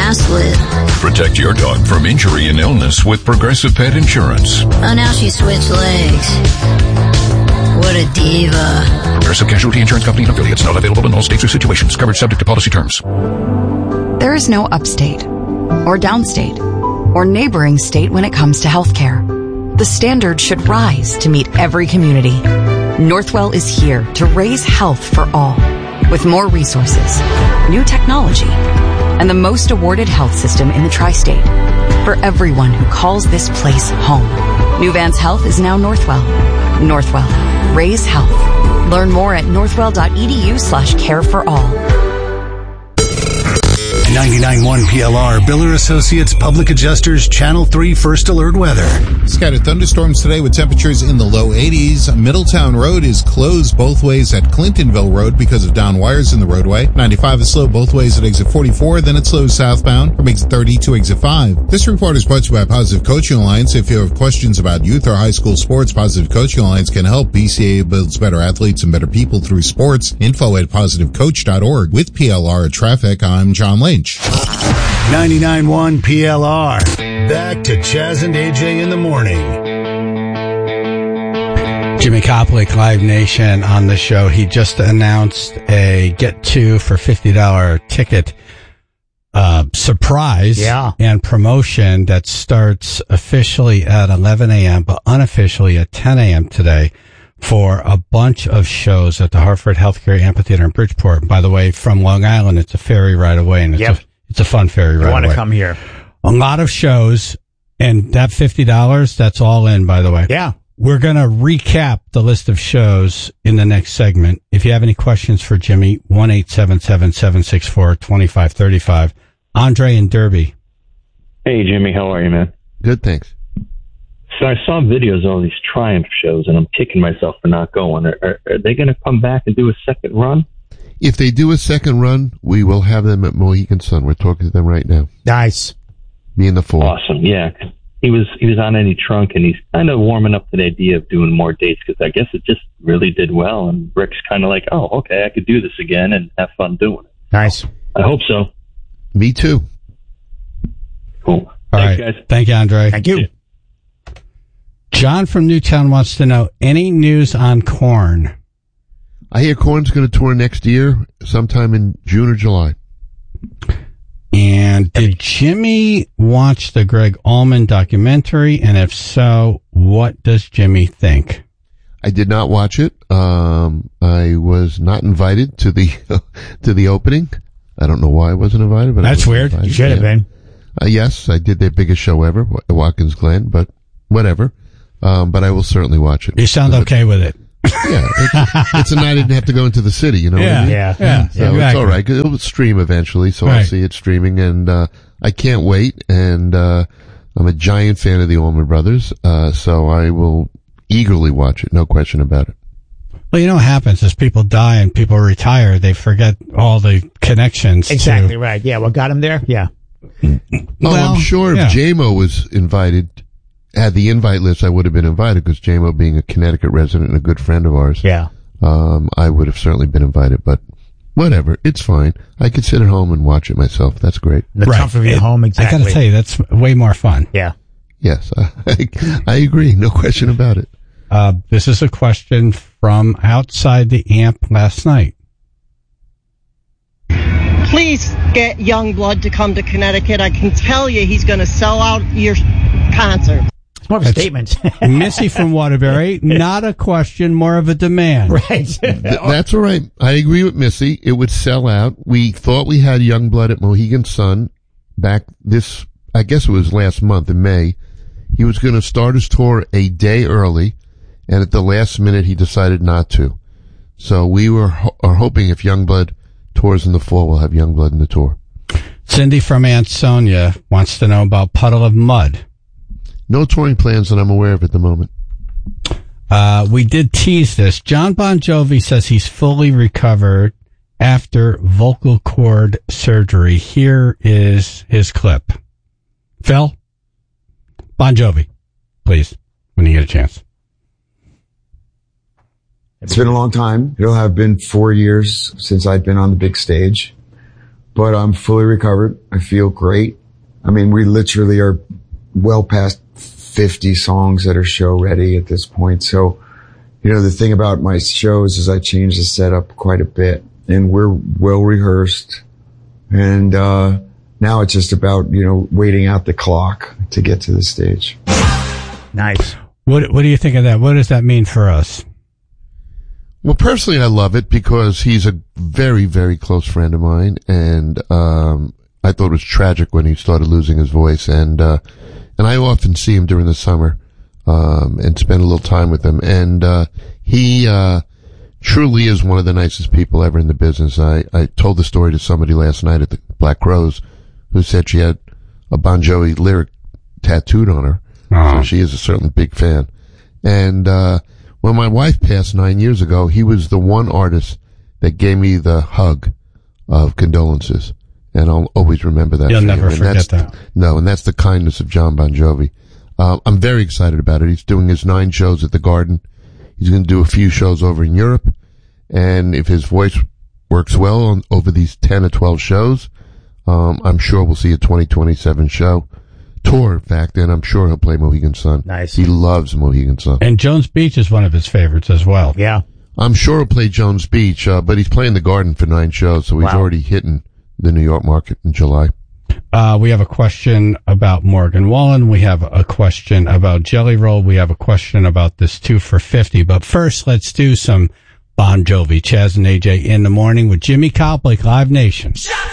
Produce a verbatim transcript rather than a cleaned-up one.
split. Protect your dog from injury and illness with Progressive Pet Insurance. Oh, now she switched legs. What a diva. Progressive Casualty Insurance Company and affiliates. Not available in all states or situations. Coverage subject to policy terms. There is no upstate or downstate or neighboring state when it comes to healthcare. The standard should rise to meet every community. Northwell is here to raise health for all, with more resources, new technology, and the most awarded health system in the tri-state for everyone who calls this place home. New Vance Health is now Northwell. Northwell. Raise health. Learn more at northwell.edu slash care for all. ninety-nine point one P L R, Biller Associates Public Adjusters, Channel three First Alert Weather. Scattered thunderstorms today with temperatures in the low eighties. Middletown Road is closed both ways at Clintonville Road because of down wires in the roadway. ninety-five is slow both ways at exit forty-four, then it slows southbound from exit thirty to exit five. This report is brought to you by Positive Coaching Alliance. If you have questions about youth or high school sports, Positive Coaching Alliance can help. B C A builds better athletes and better people through sports. Info at positive coach dot org. With P L R Traffic, I'm John Lynch. ninety-nine point one P L R. Back to Chaz and A J in the morning. Jimmy Koplik, Live Nation, on the show. He just announced a get two for fifty dollars ticket uh, surprise yeah. and promotion that starts officially at eleven a.m., but unofficially at ten a.m. today for a bunch of shows at the Hartford Healthcare Amphitheater in Bridgeport. By the way, from Long Island, it's a ferry right away, and it's yep. a It's a fun ferry ride. You want to come here. A lot of shows, and that fifty dollars, that's all in, by the way. Yeah. We're going to recap the list of shows in the next segment. If you have any questions for Jimmy, one eight seven seven, seven six four, two five three five. Andre and Derby. Hey, Jimmy. How are you, man? Good, thanks. So I saw videos of all these Triumph shows, and I'm kicking myself for not going. Are, are, are they going to come back and do a second run? If they do a second run, we will have them at Mohegan Sun. We're talking to them right now. Nice. Me and the four. Awesome, yeah. He was he was on Any Trunk, and he's kind of warming up to the idea of doing more dates because I guess it just really did well, and Rick's kind of like, oh, okay, I could do this again and have fun doing it. Nice. I hope so. Me too. Cool. All Thanks, right. guys. Thank you, Andre. Thank you. John from Newtown wants to know, any news on Korn? I hear Korn's going to tour next year, sometime in June or July. And did Jimmy watch the Greg Allman documentary? And if so, what does Jimmy think? I did not watch it. Um, I was not invited to the to the opening. I don't know why I wasn't invited, but that's weird. Invited. You should have yeah. been. Uh, yes, I did their biggest show ever, Watkins Glen, but whatever. Um, but I will certainly watch it. You sound okay with it. Yeah, it's, it's a night I didn't have to go into the city, you know yeah, what I mean? Yeah, yeah. So exactly. it's all right, 'cause it'll stream eventually, so right. I'll see it streaming, and uh I can't wait, and uh I'm a giant fan of the Allman Brothers, uh so I will eagerly watch it, no question about it. Well, you know what happens is people die and people retire, they forget all the connections. Exactly to, right. Yeah, what got him there? Yeah. Oh, well, I'm sure yeah. if J-Mo was invited, had the invite list, I would have been invited, because J-Mo being a Connecticut resident and a good friend of ours. Yeah. Um, I would have certainly been invited, but whatever, it's fine. I could sit at home and watch it myself. That's great. The right. comfort of your it, home, exactly. I got to tell you, that's way more fun. Yeah. Yes, I, I agree. No question about it. Uh, this is a question from outside the amp last night. Please get Youngblood to come to Connecticut. I can tell you he's going to sell out your concert. It's more of a That's statement. Missy from Waterbury, not a question, more of a demand. Right. Th- that's all right. I agree with Missy. It would sell out. We thought we had Youngblood at Mohegan Sun back this, I guess it was last month in May. He was going to start his tour a day early, and at the last minute he decided not to. So we were ho- are hoping if Youngblood tours in the fall, we'll have Youngblood in the tour. Cindy from Aunt Sonia wants to know about Puddle of Mud. No touring plans that I'm aware of at the moment. Uh, we did tease this. John Bon Jovi says he's fully recovered after vocal cord surgery. Here is his clip. Phil? Bon Jovi, please, when you get a chance. It's been a long time. It'll have been four years since I've been on the big stage. but I'm fully recovered. I feel great. I mean, we literally are well past fifty songs that are show ready at this point. So, you know, the thing about my shows is I change the setup quite a bit, and we're well rehearsed. And, uh, now it's just about, you know, waiting out the clock to get to the stage. Nice. What, what do you think of that? What does that mean for us? Well, personally, I love it because he's a very, very close friend of mine. And, um, I thought it was tragic when he started losing his voice. And, uh, and I often see him during the summer, um, and spend a little time with him. And, uh, he, uh, truly is one of the nicest people ever in the business. I, I told the story to somebody last night at the Black Crows who said she had a Bon Jovi lyric tattooed on her. Uh-huh. So she is a certain big fan. And, uh, when my wife passed nine years ago, he was the one artist that gave me the hug of condolences. And I'll always remember that. You'll never and forget that. No, and that's the kindness of John Bon Jovi. Uh, I'm very excited about it. He's doing his nine shows at the Garden. He's going to do a few shows over in Europe. And if his voice works well on over these ten or twelve shows, um, I'm sure we'll see a twenty twenty-seven show. Tour, in fact, and I'm sure he'll play Mohegan Sun. Nice. He loves Mohegan Sun. And Jones Beach is one of his favorites as well. Yeah. I'm sure he'll play Jones Beach, uh, but he's playing the Garden for nine shows, so he's Wow. already hitting the New York market in July. Uh, we have a question about Morgan Wallen. We have a question about Jelly Roll. We have a question about this two for fifty. But first, let's do some Bon Jovi. Chaz and A J in the morning with Jimmy Cowblick, Live Nation.